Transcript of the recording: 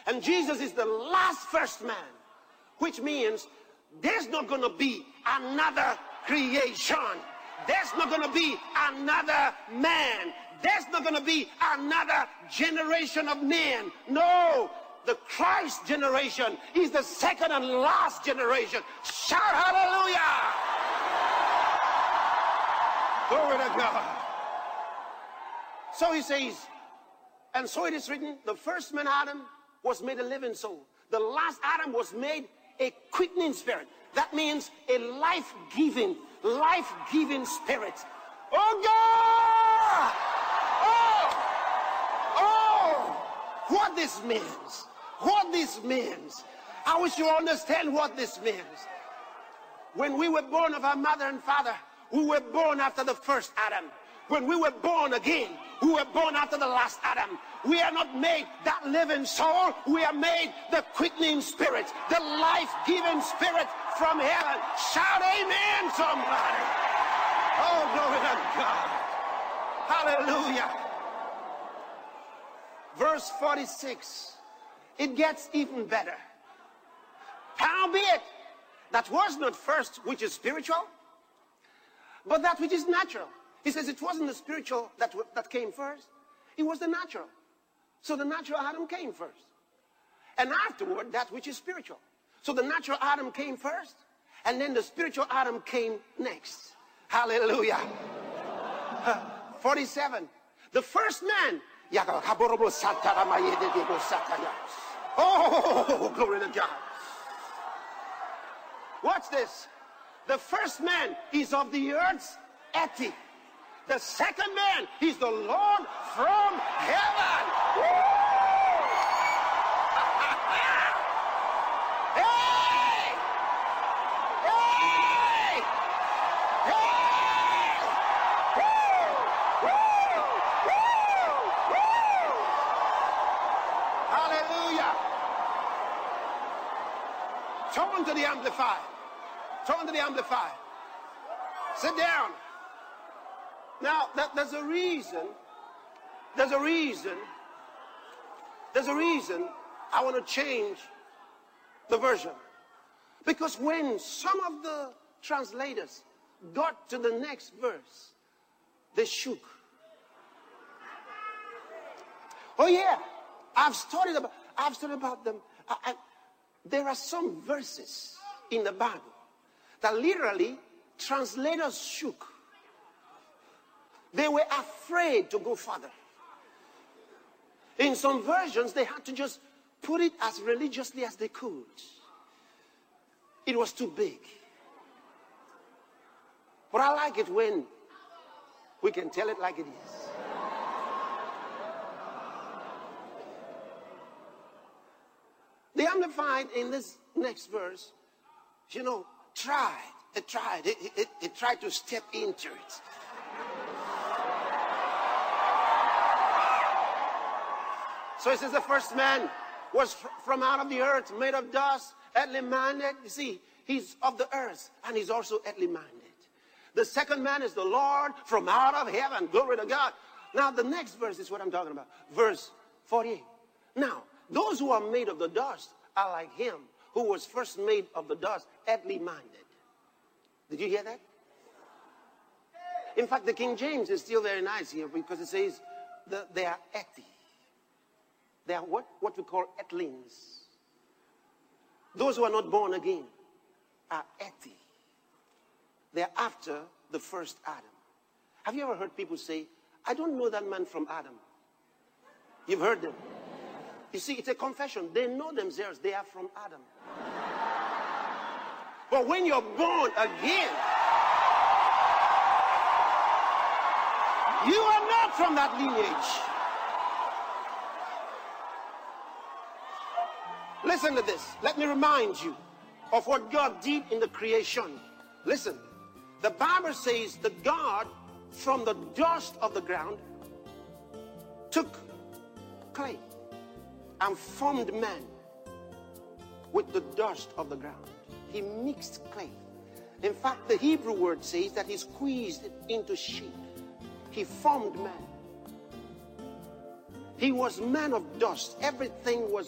And Jesus is the last first man, which means there's not going to be another creation. There's not going to be another man. There's not going to be another generation of men. No, the Christ generation is the second and last generation. Shout hallelujah! Glory to God. So he says, and so it is written, the first man Adam was made a living soul. The last Adam was made a quickening spirit. That means a life-giving spirit. Oh God! What this means. What this means. I wish you understand what this means. When we were born of our mother and father, we were born after the first Adam. When we were born again, we were born after the last Adam. We are not made that living soul. We are made the quickening spirit, the life-giving spirit from heaven. Shout amen, somebody. Oh, glory to God. Hallelujah. Verse 46. It gets even better. Howbeit, that was not first which is spiritual, but that which is natural. He says it wasn't the spiritual that came first. It was the natural. So the natural Adam came first. And afterward, that which is spiritual. So the natural Adam came first, and then the spiritual Adam came next. Hallelujah. 47. The first man. Oh, glory to God. Watch this. The first man is of the earth's ethic. The second man is the Lord from heaven. Woo! Hey! Hey! Hey! Woo! Woo! Woo! Woo! Hallelujah. Turn to the Amplified. Turn to the Amplified. Sit down. Now, there's a reason I want to change the version. Because when some of the translators got to the next verse, they shook. Oh yeah, I've studied about them. There are some verses in the Bible that literally translators shook. They were afraid to go further. In some versions, they had to just put it as religiously as they could. It was too big. But I like it when we can tell it like it is. The Amplified in this next verse, it tried to step into it. So it says the first man was from out of the earth, made of dust, earthly minded. You see, he's of the earth and he's also earthly minded. The second man is the Lord from out of heaven. Glory to God. Now the next verse is what I'm talking about. Verse 48. Now, those who are made of the dust are like him who was first made of the dust, earthly minded. Did you hear that? In fact, the King James is still very nice here because it says they are earthy. They are what we call earthlings. Those who are not born again are earthy. They are after the first Adam. Have you ever heard people say, I don't know that man from Adam? You've heard them. You see, it's a confession. They know themselves. They are from Adam. But when you're born again, you are not from that lineage. Listen to this. Let me remind you of what God did in the creation. Listen. The Bible says that God, from the dust of the ground, took clay and formed man with the dust of the ground. He mixed clay. In fact, the Hebrew word says that he squeezed it into shape. He formed man. He was man of dust. Everything was